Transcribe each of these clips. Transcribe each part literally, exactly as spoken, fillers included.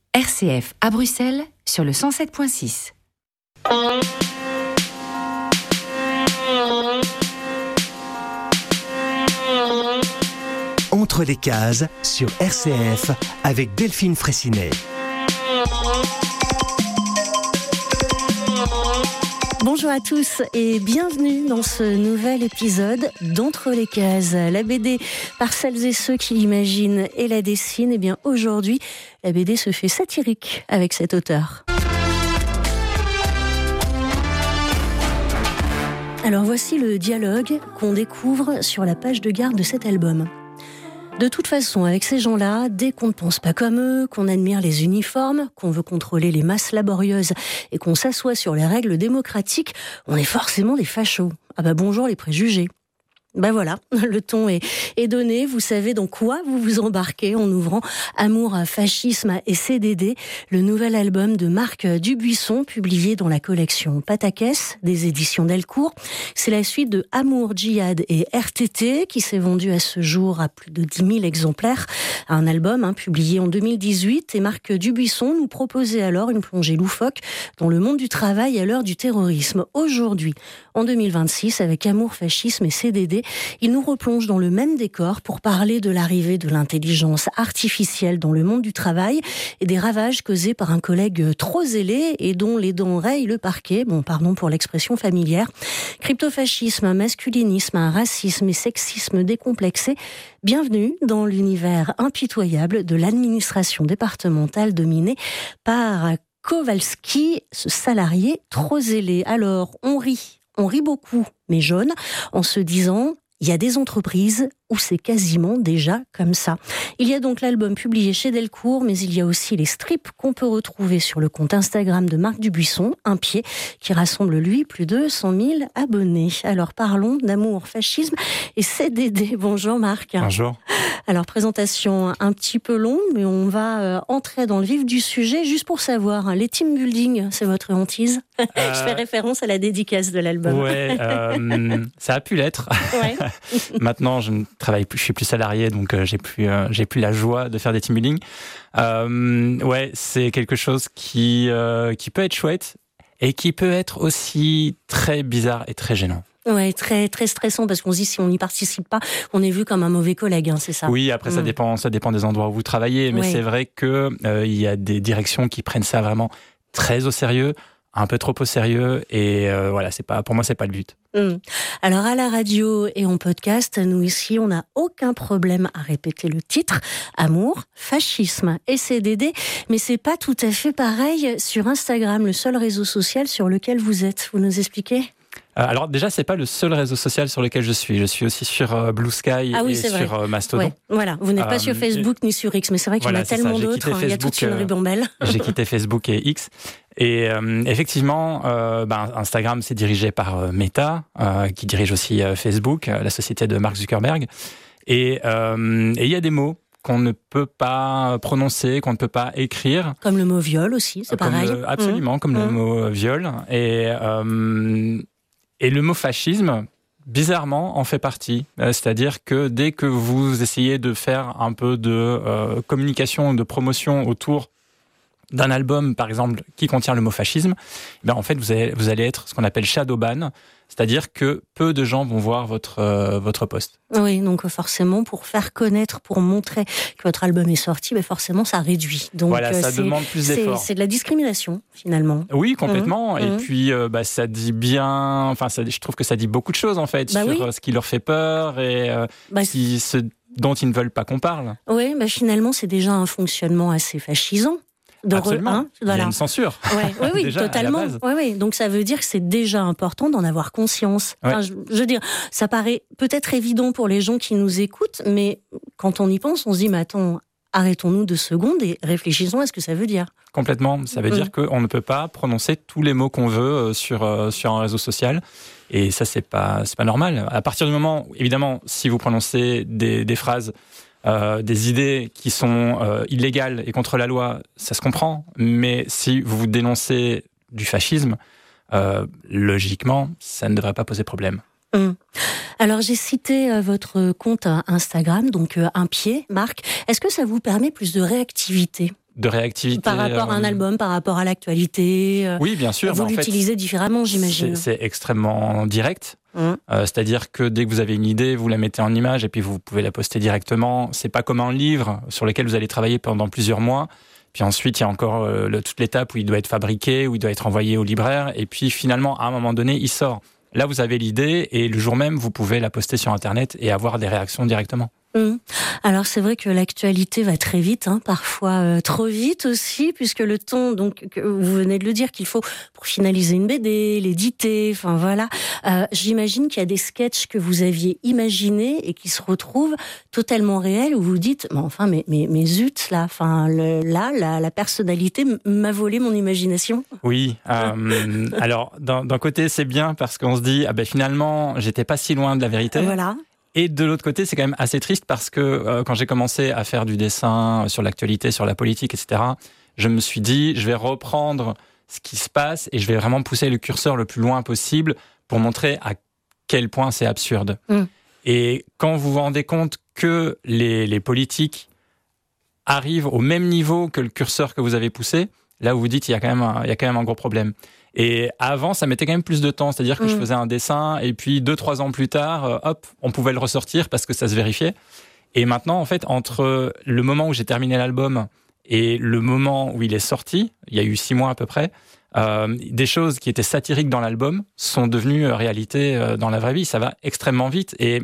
R C F à Bruxelles sur le cent sept virgule six. Entre les cases sur R C F avec Delphine Fraissinet. Bonjour à tous et bienvenue dans ce nouvel épisode d'Entre les cases. La B D par celles et ceux qui l'imaginent et la dessinent. Et bien aujourd'hui, la B D se fait satirique avec cet auteur. Alors voici le dialogue qu'on découvre sur la page de garde de cet album. De toute façon, avec ces gens-là, dès qu'on ne pense pas comme eux, qu'on admire les uniformes, qu'on veut contrôler les masses laborieuses et qu'on s'assoit sur les règles démocratiques, on est forcément des fachos. Ah bah bonjour les préjugés. Ben voilà, le ton est, est donné. Vous savez dans quoi vous vous embarquez en ouvrant Amour, Fascisme et C D D, le nouvel album de Marc Dubuisson, publié dans la collection Pataquès des éditions Delcourt. C'est la suite de Amour, Djihad et R T T, qui s'est vendu à ce jour à plus de dix mille exemplaires. Un album hein, publié en deux mille dix-huit, et Marc Dubuisson nous proposait alors une plongée loufoque dans le monde du travail à l'heure du terrorisme. Aujourd'hui, en deux mille vingt-six, avec Amour, Fascisme et C D D, il nous replonge dans le même décor pour parler de l'arrivée de l'intelligence artificielle dans le monde du travail et des ravages causés par un collègue trop zélé et dont les dents rayent le parquet, bon pardon pour l'expression familière. Cryptofascisme, masculinisme, racisme et sexisme décomplexé, bienvenue dans l'univers impitoyable de l'administration départementale dominée par Kowalski, ce salarié trop zélé. Alors, on rit. On rit beaucoup, mais jaune, en se disant il y a des entreprises où c'est quasiment déjà comme ça. Il y a donc l'album publié chez Delcourt, mais il y a aussi les strips qu'on peut retrouver sur le compte Instagram de Marc Dubuisson, Un Pied, qui rassemble lui plus de cent mille abonnés. Alors parlons d'amour, fascisme et C D D. Bonjour Marc. Bonjour. Alors présentation un petit peu longue, mais on va euh, entrer dans le vif du sujet. Juste pour savoir, hein, les team building, c'est votre hantise ? euh... Je fais référence à la dédicace de l'album. Ouais, euh, ça a pu l'être. Ouais. Maintenant, je ne travaille plus, je suis plus salarié, donc euh, j'ai plus, euh, j'ai plus la joie de faire des team building. Euh, ouais, c'est quelque chose qui, euh, qui peut être chouette et qui peut être aussi très bizarre et très gênant. Ouais, très très stressant parce qu'on se dit si on n'y participe pas, on est vu comme un mauvais collègue, hein, c'est ça. Oui, après mmh. ça dépend, ça dépend des endroits où vous travaillez, mais ouais. C'est vrai que euh, il y a des directions qui prennent ça vraiment très au sérieux, un peu trop au sérieux, et euh, voilà, c'est pas, pour moi, c'est pas le but. Mmh. Alors à la radio et en podcast, nous ici, on n'a aucun problème à répéter le titre Amour, Fascisme et C D D, mais c'est pas tout à fait pareil sur Instagram, le seul réseau social sur lequel vous êtes. Vous nous expliquez ? Alors déjà, c'est pas le seul réseau social sur lequel je suis. Je suis aussi sur euh, Blue Sky ah oui, et sur euh, Mastodon. Ouais, voilà, vous n'êtes pas euh, sur Facebook et... ni sur X, mais c'est vrai qu'il voilà, y en a tellement d'autres. Facebook, il y a toute une ribambelle. Euh, j'ai quitté Facebook et X. Et euh, effectivement, euh, ben, Instagram, c'est dirigé par euh, Meta, euh, qui dirige aussi euh, Facebook, euh, la société de Mark Zuckerberg. Et il y a des mots qu'on ne peut pas prononcer, qu'on ne peut pas écrire. Comme le mot viol aussi, c'est comme pareil. Le, absolument, mmh. comme mmh. le mot viol. Et... Euh, Et le mot fascisme, bizarrement, en fait partie. C'est-à-dire que dès que vous essayez de faire un peu de euh, communication, de promotion autour d'un album, par exemple, qui contient le mot fascisme, ben en fait, vous allez, vous allez être ce qu'on appelle shadow ban, c'est-à-dire que peu de gens vont voir votre, euh, votre post. Oui, donc forcément, pour faire connaître, pour montrer que votre album est sorti, ben forcément, ça réduit. Donc, voilà, ça c'est, demande plus d'efforts. C'est, c'est de la discrimination, finalement. Oui, complètement. Mmh. Et mmh. puis, euh, bah, ça dit bien... Enfin, ça, je trouve que ça dit beaucoup de choses, en fait, bah sur oui. ce qui leur fait peur et euh, bah, qui, ce dont ils ne veulent pas qu'on parle. Oui, bah, finalement, c'est déjà un fonctionnement assez fascisant. De Absolument. Re, hein, voilà. Il y a une censure. Ouais, oui, oui, déjà, totalement. Oui, oui. Donc ça veut dire que c'est déjà important d'en avoir conscience. Ouais. Enfin, je, je veux dire, ça paraît peut-être évident pour les gens qui nous écoutent, mais quand on y pense, on se dit, mais attends, arrêtons-nous deux secondes et réfléchissons à ce que ça veut dire. Complètement. Ça veut mmh. dire qu'on ne peut pas prononcer tous les mots qu'on veut sur, sur un réseau social. Et ça, c'est pas, c'est pas normal. À partir du moment, évidemment, si vous prononcez des, des phrases Euh, des idées qui sont euh, illégales et contre la loi, ça se comprend. Mais si vous dénoncez du fascisme, euh, logiquement, ça ne devrait pas poser problème. Mmh. Alors, j'ai cité euh, votre compte Instagram, donc euh, Un Pied, Marc. Est-ce que ça vous permet plus de réactivité de réactivité. Par rapport à un album, par rapport à l'actualité. Euh, oui, bien sûr. Vous l'utilisez fait, différemment, j'imagine. C'est, c'est extrêmement direct. Mmh. Euh, c'est-à-dire que dès que vous avez une idée, vous la mettez en image et puis vous pouvez la poster directement. C'est pas comme un livre sur lequel vous allez travailler pendant plusieurs mois. Puis ensuite, il y a encore euh, le, toute l'étape où il doit être fabriqué, où il doit être envoyé au libraire. Et puis finalement, à un moment donné, il sort. Là, vous avez l'idée et le jour même, vous pouvez la poster sur Internet et avoir des réactions directement. Mmh. Alors c'est vrai que l'actualité va très vite, hein, parfois euh, trop vite aussi, puisque le temps, donc que vous venez de le dire, qu'il faut pour finaliser une B D, l'éditer, enfin voilà. Euh, j'imagine qu'il y a des sketchs que vous aviez imaginés et qui se retrouvent totalement réels, où vous dites, mais enfin, mais mais, mais zut là, enfin le, là, la, la personnalité m'a volé mon imagination. Oui. Euh, alors d'un, d'un côté c'est bien parce qu'on se dit, ah ben finalement j'étais pas si loin de la vérité. Voilà. Et de l'autre côté, c'est quand même assez triste parce que euh, quand j'ai commencé à faire du dessin sur l'actualité, sur la politique, et cetera, je me suis dit, je vais reprendre ce qui se passe et je vais vraiment pousser le curseur le plus loin possible pour montrer à quel point c'est absurde. Mm. Et quand vous vous rendez compte que les, les politiques arrivent au même niveau que le curseur que vous avez poussé, là où vous dites, il y a quand même un, il y a quand même un gros problème. Et avant, ça mettait quand même plus de temps. C'est-à-dire que mmh. je faisais un dessin et puis deux, trois ans plus tard, hop, on pouvait le ressortir parce que ça se vérifiait. Et maintenant, en fait, entre le moment où j'ai terminé l'album et le moment où il est sorti, il y a eu six mois à peu près, euh, des choses qui étaient satiriques dans l'album sont devenues réalité euh, dans la vraie vie. Ça va extrêmement vite. Et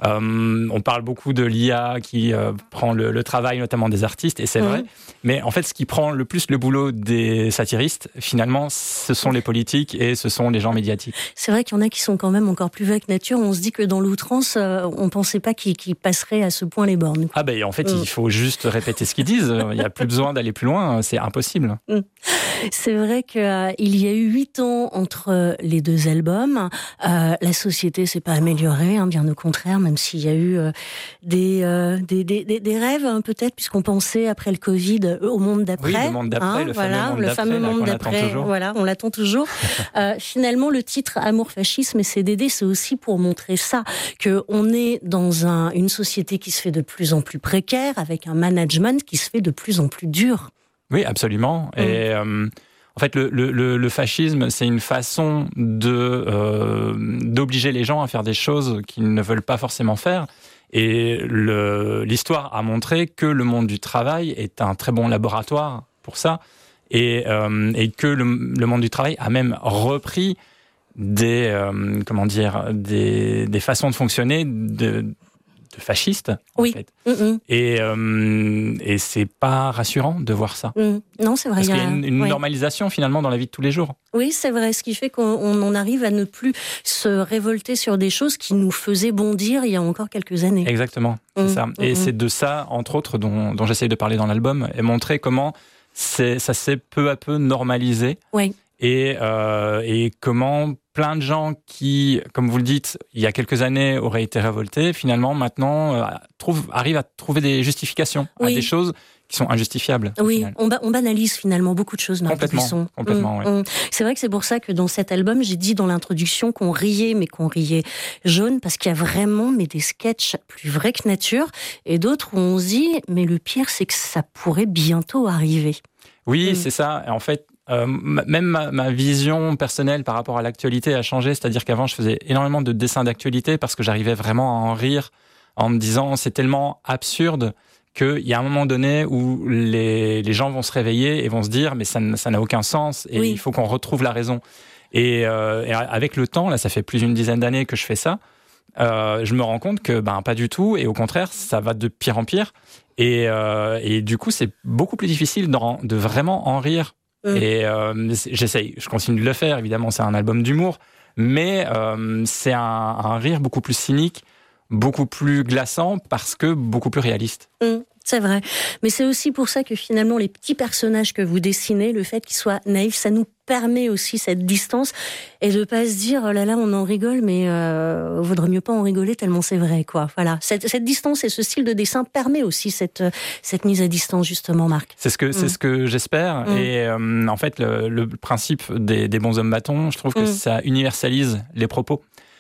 Euh, on parle beaucoup de l'I A qui euh, prend le, le travail notamment des artistes, et c'est mmh. vrai. Mais en fait, ce qui prend le plus le boulot des satiristes, finalement, ce sont les politiques et ce sont les gens médiatiques. C'est vrai qu'il y en a qui sont quand même encore plus vagues nature. On se dit que dans l'outrance, euh, on ne pensait pas qu'ils, qu'ils passeraient à ce point les bornes. Ah ben, en fait, mmh. il faut juste répéter ce qu'ils disent. Il n'y a plus besoin d'aller plus loin. C'est impossible. Mmh. C'est vrai qu'il euh, y a eu huit ans entre les deux albums. Euh, la société s'est pas améliorée, hein, bien au contraire, même s'il y a eu euh, des, euh, des, des, des, des rêves, hein, peut-être, puisqu'on pensait, après le Covid, euh, au monde d'après. Oui, le monde d'après, hein, le voilà, fameux monde le d'après, fameux là, monde qu'on d'après, attend toujours. Voilà, on l'attend toujours. euh, finalement, le titre « Amour, fascisme et C D D », c'est aussi pour montrer ça, qu'on est dans un, une société qui se fait de plus en plus précaire, avec un management qui se fait de plus en plus dur. Oui, absolument. Mmh. Et... Euh, En fait, le, le, le fascisme, c'est une façon de, euh, d'obliger les gens à faire des choses qu'ils ne veulent pas forcément faire. Et le, l'histoire a montré que le monde du travail est un très bon laboratoire pour ça. Et, euh, et que le, le monde du travail a même repris des, euh, comment dire, des, des façons de fonctionner de, de fascistes, oui. en fait. Mm-hmm. Et, euh, et c'est pas rassurant de voir ça. Mm. Non, c'est vrai. Parce il qu'il y a une, une ouais. normalisation, finalement, dans la vie de tous les jours. Oui, c'est vrai. Ce qui fait qu'on en arrive à ne plus se révolter sur des choses qui nous faisaient bondir il y a encore quelques années. Exactement, c'est mm. ça. Et mm-hmm. c'est de ça, entre autres, dont, dont j'essaye de parler dans l'album, et montrer comment c'est, ça s'est peu à peu normalisé. Oui. Et, euh, et comment plein de gens qui, comme vous le dites, il y a quelques années auraient été révoltés, finalement maintenant euh, trouvent, arrivent à trouver des justifications oui. à des choses qui sont injustifiables. Oui, on, ba- on banalise finalement beaucoup de choses. Complètement, complètement mmh, ouais. mmh. C'est vrai que c'est pour ça que dans cet album, j'ai dit dans l'introduction qu'on riait, mais qu'on riait jaune, parce qu'il y a vraiment mais des sketchs plus vrais que nature, et d'autres où on se dit, mais le pire, c'est que ça pourrait bientôt arriver. Oui, mmh. c'est ça. En fait, Euh, même ma, ma vision personnelle par rapport à l'actualité a changé, c'est-à-dire qu'avant je faisais énormément de dessins d'actualité parce que j'arrivais vraiment à en rire en me disant c'est tellement absurde qu'il y a un moment donné où les, les gens vont se réveiller et vont se dire mais ça, ça n'a aucun sens et oui. il faut qu'on retrouve la raison. Et, euh, et avec le temps, là ça fait plus d'une dizaine d'années que je fais ça, euh, je me rends compte que ben pas du tout et au contraire ça va de pire en pire et, euh, et du coup c'est beaucoup plus difficile de, de vraiment en rire. Mmh. Et euh, j'essaye, je continue de le faire, évidemment c'est un album d'humour, mais euh, c'est un, un rire beaucoup plus cynique, beaucoup plus glaçant, parce que beaucoup plus réaliste. Mmh. C'est vrai. Mais c'est aussi pour ça que finalement, les petits personnages que vous dessinez, le fait qu'ils soient naïfs, ça nous permet aussi cette distance et de pas se dire, oh là là, on en rigole, mais euh, vaudrait mieux pas en rigoler tellement c'est vrai, quoi. Voilà. Cette, cette distance et ce style de dessin permet aussi cette, cette mise à distance, justement, Marc. C'est ce que, mmh. c'est ce que j'espère. Mmh. Et euh, en fait, le, le principe des, des bons hommes bâtons, je trouve que mmh. ça universalise les propos.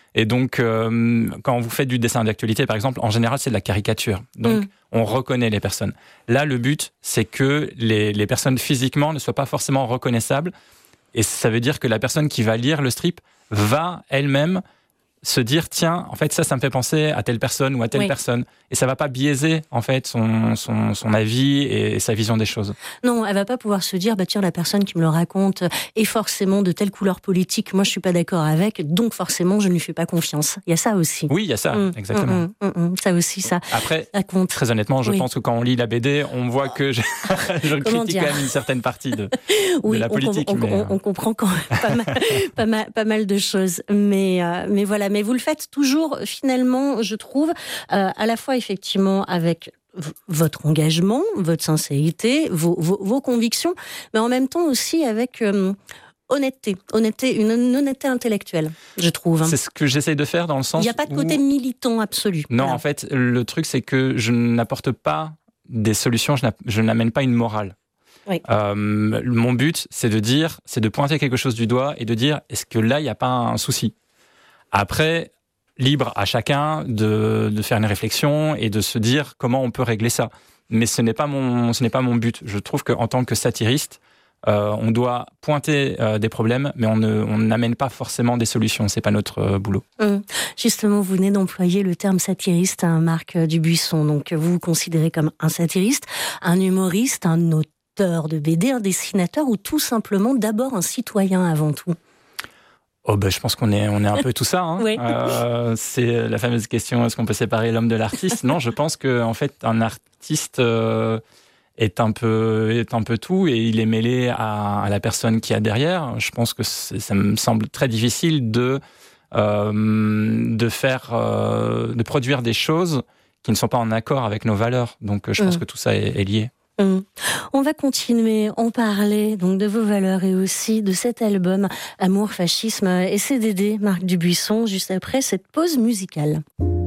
Et donc, euh, quand vous faites du dessin d'actualité, par exemple, en général, c'est de la caricature. Donc, mmh. on reconnaît les personnes. Là, le but, c'est que les, les personnes physiquement ne soient pas forcément reconnaissables. Et ça veut dire que la personne qui va lire le strip va elle-même se dire, tiens, en fait, ça, ça me fait penser à telle personne ou à telle oui. personne. Et ça va pas biaiser, en fait, son, son, son avis et, et sa vision des choses. Non, elle va pas pouvoir se dire, bah tiens, la personne qui me le raconte est forcément de telle couleur politique, moi je suis pas d'accord avec, donc forcément je ne lui fais pas confiance. Il y a ça aussi. Oui, il y a ça, mmh, exactement. Mmh, mmh, mmh, ça aussi, ça. Après, ça compte. Très honnêtement, je oui. pense que quand on lit la B D, on voit que je, je critique quand même une certaine partie de, oui, de la politique. On, on, mais, on, on comprend quand même pas mal, pas mal, pas mal de choses. Mais, euh, mais voilà, mais vous le faites toujours finalement, je trouve, euh, à la fois effectivement avec v- votre engagement, votre sincérité, vos, vos, vos convictions, mais en même temps aussi avec euh, honnêteté, honnêteté, une, une honnêteté intellectuelle, je trouve. C'est ce que j'essaye de faire dans le sens où... Il n'y a pas de côté où... militant absolu. Non, voilà. En fait, le truc, c'est que je n'apporte pas des solutions, je, je n'amène pas une morale. Oui. Euh, mon but, c'est de dire, c'est de pointer quelque chose du doigt et de dire, est-ce que là, il n'y a pas un souci ? Après... libre à chacun de, de faire une réflexion et de se dire comment on peut régler ça. Mais ce n'est pas mon, ce n'est pas mon but. Je trouve qu'en tant que satiriste, euh, on doit pointer euh, des problèmes, mais on ne, on n'amène pas forcément des solutions. C'est pas notre euh, boulot. Hum. Justement, vous venez d'employer le terme satiriste, hein, Marc Dubuisson. Donc, vous vous considérez comme un satiriste, un humoriste, un auteur de B D, un dessinateur ou tout simplement d'abord un citoyen avant tout ? Oh ben, je pense qu'on est, on est un peu tout ça. Hein. Oui. Euh, c'est la fameuse question, est-ce qu'on peut séparer l'homme de l'artiste ? Non, je pense qu'en fait, un artiste euh, est, un peu, est un peu tout et il est mêlé à, à la personne qu'il y a derrière. Je pense que ça me semble très difficile de, euh, de, faire, euh, de produire des choses qui ne sont pas en accord avec nos valeurs. Donc je pense mmh. que tout ça est, est lié. Mmh. On va continuer, en parler donc de vos valeurs et aussi de cet album Amour, Fascisme et C D D, Marc Dubuisson, juste après cette pause musicale.